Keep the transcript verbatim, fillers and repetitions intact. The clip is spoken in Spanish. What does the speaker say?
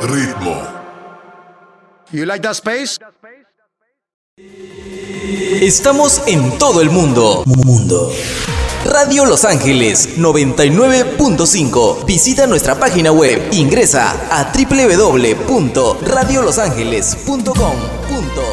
ritmo. You like that space? Estamos en todo el mundo. Mundo. Radio Los Ángeles noventa y nueve punto cinco. Visita nuestra página web. Ingresa a doble u doble u doble u punto radio los ángeles punto com.